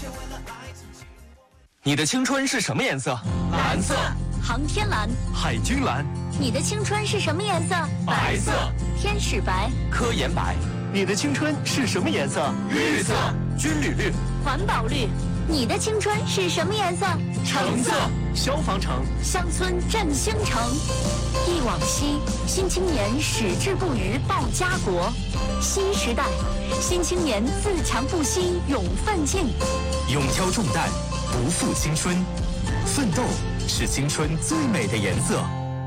你的青春是什么颜色？ 蓝色。 航天蓝。 海军蓝。 你的青春是什么颜色？ 白色。 天使白。 科研白。 你的青春是什么颜色？ 绿色。 军旅绿。 环保绿。你的青春是什么颜色？ 橙色。 消防橙。 乡村振兴城。忆往昔，新青年矢志不渝报家国。新时代，新青年自强不息勇奋进。 勇挑重担，不负青春，奋斗是青春最美的颜色。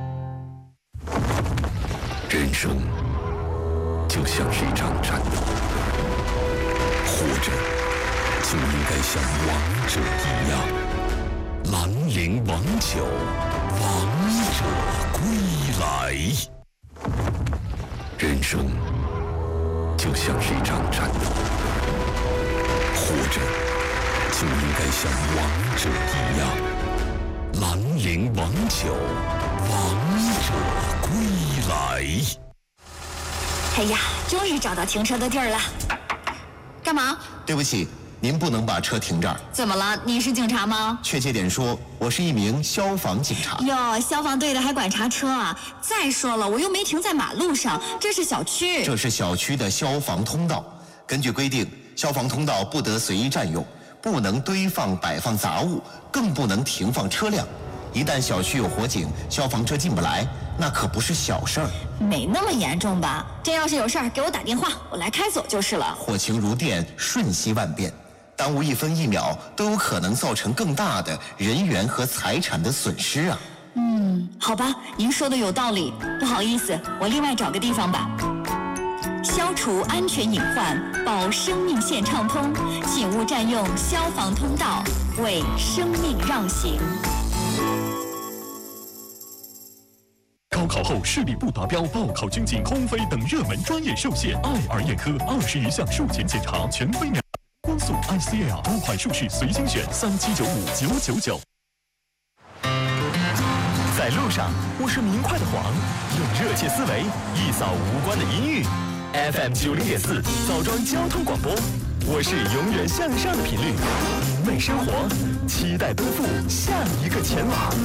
人生就像是一场战斗，活着就应该像王者一样，兰陵王酒，王者归来。人生就像是一场战斗，活着就应该像王者一样，兰陵王酒，王者归来。 哎呀，终于找到停车的地儿了。干嘛？ 对不起，您不能把车停这儿。 怎么了？你是警察吗？ 确切点说，我是一名消防警察。 哟，消防队的还管查车啊？再说了，我又没停在马路上，这是小区。 这是小区的消防通道。根据规定，消防通道不得随意占用，不能堆放摆放杂物，更不能停放车辆。一旦小区有火警，消防车进不来，那可不是小事儿。 没那么严重吧？真要是有事儿，给我打电话，我来开锁就是了。 火情如电，瞬息万变，耽误1分1秒都有可能造成更大的人员和财产的损失啊。 好吧，您说的有道理，不好意思，我另外找个地方吧。消除安全隐患，保生命线畅通，请勿占用消防通道，为生命让行。 高考后视力不达标、报考军警、空飞等热门专业受限，爱尔眼科20余项术前检查全飞秒，光速 ICL 多款术式随心选，3795-999。 在路上，我是明快的黄，用热切思维一扫无关的阴郁。FM 90.4枣庄交通广播，我是永远向上的频率，明媚生活，期待奔赴下一个前往。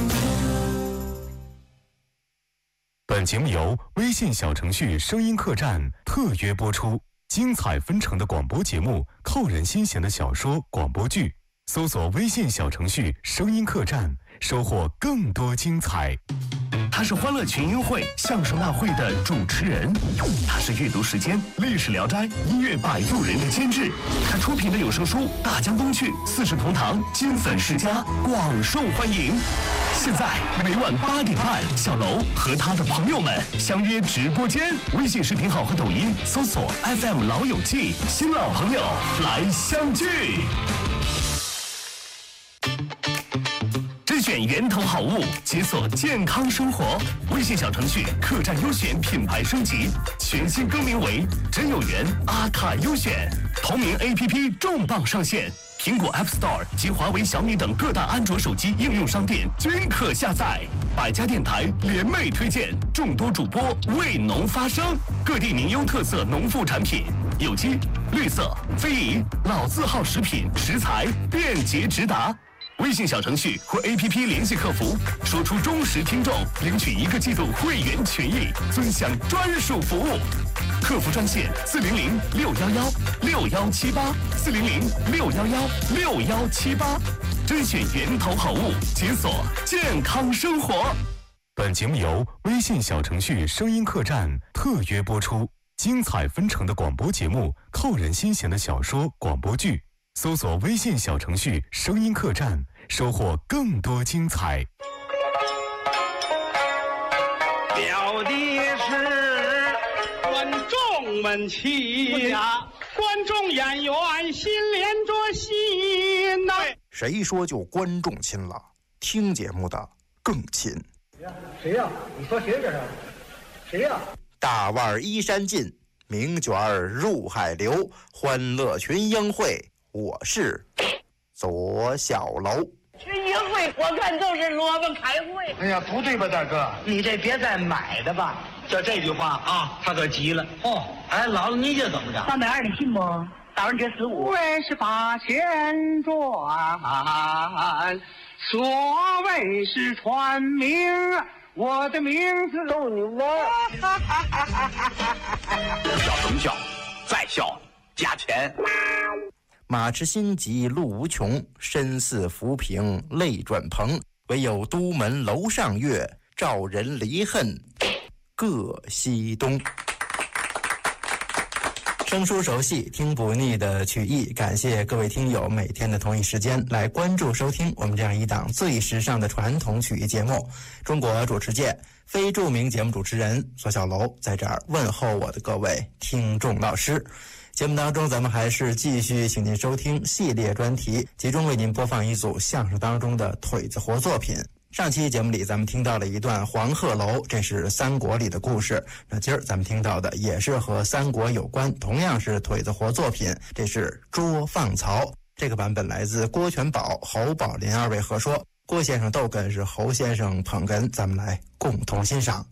本节目由微信小程序声音客栈特约播出，精彩纷呈的广播节目，扣人心弦的小说、广播剧，搜索微信小程序声音客栈，收获更多精彩。 他是欢乐群英会相声大会的主持人，他是阅读时间历史聊斋音乐摆渡人的监制，他出品的有声书《大江东去》四世同堂金粉世家广受欢迎。现在每晚8点半，小楼和他的朋友们相约直播间，微信视频号和抖音搜索 FM 老友记，新老朋友来相聚。甄选源头好物，解锁健康生活。微信小程序客栈优选品牌升级，全新更名为真有缘阿卡优选。同名 APP 重磅上线，苹果 App Store 及华为、小米等各大安卓手机应用商店均可下载。百家电台联袂推荐，众多主播为农发声，各地名优特色农副产品，有机、绿色、非遗、老字号食品食材便捷直达。微信小程序或 APP 联系客服，说出忠实听众，领取1个季度会员权益，尊享专属服务。客服专线400-611611-6178，400-611-6178，甄选源头好物，解锁健康生活。 本节目由微信小程序声音客栈特约播出，精彩纷呈的广播节目，扣人心弦的小说、广播剧，搜索微信小程序声音客栈，收获更多精彩。 表的是观众们亲，观众演员心连着心呐。 谁说就观众亲了？听节目的更亲。 谁呀？你说谁这是？谁呀？ 大腕依山尽，名卷入海流，欢乐群英会，我是左小楼。 群英会我看都是萝卜开会。 哎呀，不对吧，大哥？你这别再买的吧。 就这句话啊，他可急了。哦，哎，姥姥，你这怎么着 320的信不？ 当然这是我。 为是把钱赚，所谓是传名，我的名字逗你玩。 笑什么笑？再笑加钱。 马驰心急路无穷，身似浮萍泪转蓬。唯有都门楼上月，照人离恨各西东。生疏熟悉，听不腻的曲艺，感谢各位听友每天的同一时间来关注收听我们这样一档最时尚的传统曲艺节目。中国主持界非著名节目主持人左小楼在这儿问候我的各位听众老师。节目当中咱们还是继续请您收听系列专题，集中为您播放一组相声当中的腿子活作品。上期节目里咱们听到了一段黄鹤楼，这是三国里的故事。那今儿咱们听到的也是和三国有关，同样是腿子活作品，这是捉放曹。这个版本来自郭全宝、侯宝林二位合说，郭先生逗哏是侯先生捧哏，咱们来共同欣赏。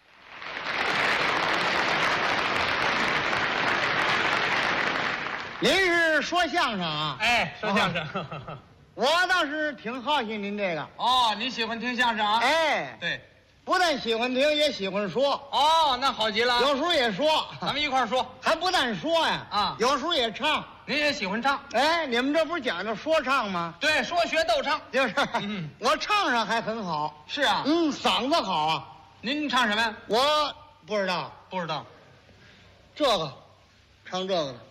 您是说相声啊？ 哎，说相声。 我倒是挺好奇您这个。 哦，你喜欢听相声啊？ 哎， 对， 不但喜欢听，也喜欢说。 哦，那好极了。 有时候也说， 咱们一块儿说。 还不但说呀， 啊， 有时候也唱。 您也喜欢唱？ 哎，你们这不是讲究说唱吗？ 对，说学逗唱。 就是，我唱上还很好。 是啊。 嗓子好啊。 您唱什么呀？ 我不知道。 不知道。 这个，唱这个的。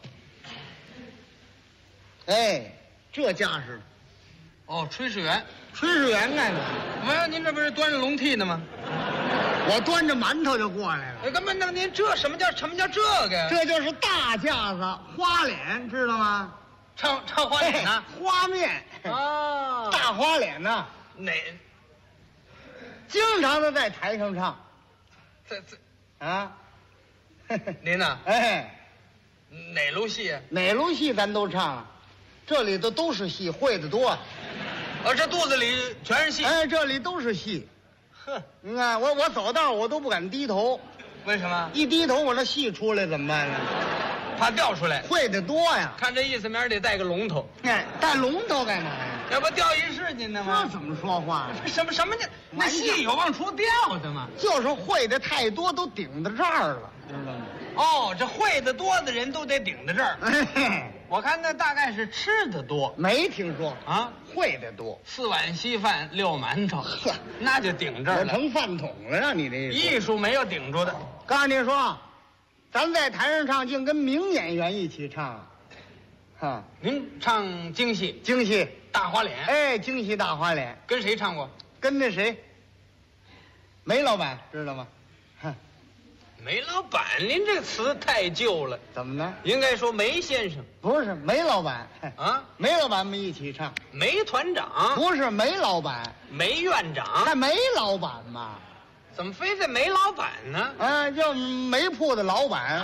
哎，这架势。 哦，炊事员。 炊事员干嘛？ 没有，您这不是端着笼屉呢吗？ 我端着馒头就过来了。 哎，根本那您这什么叫这个呀？ 这就是大架子花脸，知道吗？ 唱花脸呢？ 花面啊， 大花脸呢？ 哪？ 经常的在台上唱。 这啊？ 您呢？ 哎， 哪路戏啊？ 哪路戏咱都唱啊。这里头都是戏，会的多。 这肚子里全是戏。 哎，这里都是戏。 呵， 你看我走道我都不敢低头。 为什么？ 一低头我那戏出来怎么办呢？ 怕掉出来。 会的多呀。 看这意思，明儿得带个龙头。 哎，带龙头干嘛呀？ 要不掉一世去呢吗？ 这怎么说话？ 什么呢？那戏有往出掉的吗？ 就是会的太多，都顶到这儿了，知道吗？ 哦，这会的多的人都得顶到这儿。 哎， 我看那大概是吃的多。 没听说啊， 会的多。 4碗稀饭，6馒头，那就顶这儿了。 成饭桶了，让你这艺术没有顶住的。 告诉你说，咱在台上唱，竟跟名演员一起唱。啊， 您唱京戏？ 京戏大花脸。 哎，京戏大花脸， 跟谁唱过？ 跟那谁，梅老板知道吗？ 梅老板，您这词太旧了。 怎么呢？ 应该说梅先生。 不是梅老板啊， 梅老板们一起唱。 梅团长不是梅老板， 梅院长。 那梅老板嘛， 怎么非得梅老板呢？ 叫煤铺的老板。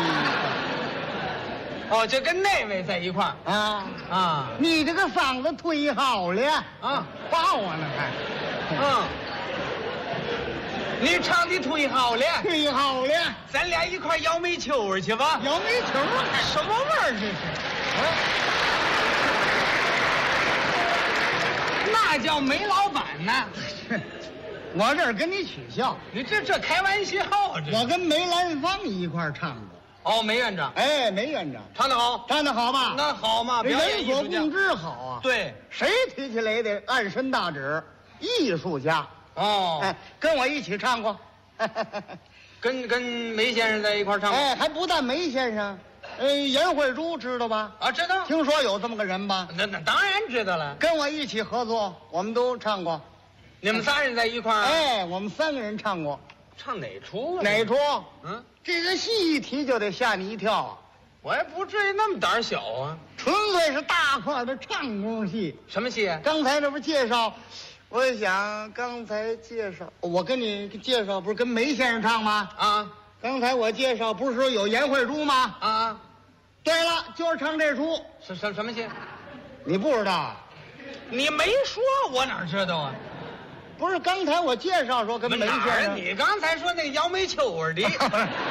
哦，就跟那位在一块儿啊。 你这个嗓子忒好了啊， 夸我呢还。 你唱的忒好了， 忒好了， 咱俩一块摇煤球去吧。 摇煤球，什么味儿这是？那叫梅老板呢。 我这儿跟你取笑， 你这开玩笑。 我跟梅兰芳一块唱过。 哦，梅院长。 哎，梅院长唱得好， 唱得好吧？ 那好嘛，表演艺术家。 人所共知好啊。 对， 谁提起来也得暗伸大指，艺术家。 哦， 哎，跟我一起唱过， 跟梅先生在一块唱过。 哎，还不但梅先生，颜慧珠知道吧？ 啊，知道。 听说有这么个人吧？ 那当然知道了。 跟我一起合作，我们都唱过。 你们仨人在一块儿？ 哎，我们3个人唱过。 唱哪出啊？ 哪出？ 这个戏一提就得吓你一跳啊！ 我也不至于那么胆小啊。 纯粹是大块的唱功戏。 什么戏啊？ 刚才这不介绍。我想刚才介绍，我跟你介绍不是跟梅先生唱吗？ 啊， 刚才我介绍不是说有颜慧珠吗？ 啊， 对了，就是唱这出。 什么戏？ 你不知道啊？ 你没说，我哪知道啊？ 不是刚才我介绍说跟梅先生， 你刚才说那个摇煤球的。